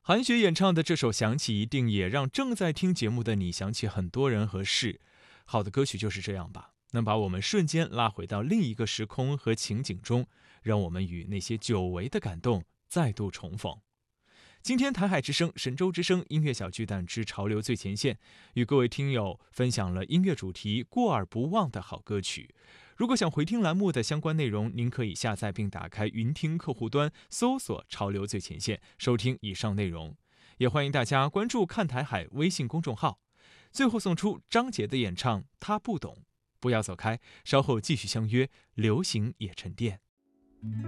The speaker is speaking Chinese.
韩雪演唱的这首《想起》，一定也让正在听节目的你想起很多人和事。好的歌曲就是这样吧，能把我们瞬间拉回到另一个时空和情景中，让我们与那些久违的感动再度重逢。今天台海之声、神州之声音乐小巨蛋之潮流最前线，与各位听友分享了音乐主题过耳不忘的好歌曲。如果想回听栏目的相关内容，您可以下载并打开云听客户端，搜索潮流最前线，收听以上内容。也欢迎大家关注看台海微信公众号。最后送出张杰的演唱《他不懂》，不要走开，稍后继续相约流行也沉淀。